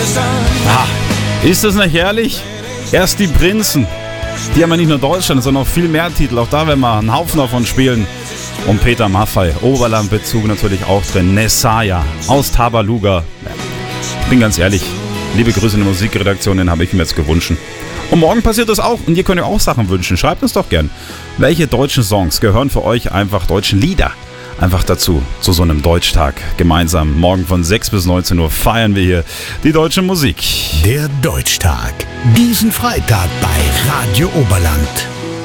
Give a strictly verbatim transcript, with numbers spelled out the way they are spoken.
Ah, ist das nicht herrlich? Erst die Prinzen. Die haben ja nicht nur Deutschland, sondern auch viel mehr Titel. Auch da werden wir einen Haufen davon spielen. Und Peter Maffay, Oberlandbezug natürlich auch drin. Nessaya aus Tabaluga. Bin ganz ehrlich, liebe Grüße in der Musikredaktion, den habe ich mir jetzt gewünscht. Und morgen passiert das auch. Und ihr könnt euch auch Sachen wünschen. Schreibt uns doch gern. Welche deutschen Songs gehören für euch einfach, deutschen Lieder, einfach dazu, zu so einem Deutschtag. Gemeinsam morgen von sechs bis neunzehn Uhr feiern wir hier die deutsche Musik. Der Deutschtag. Diesen Freitag bei Radio Oberland.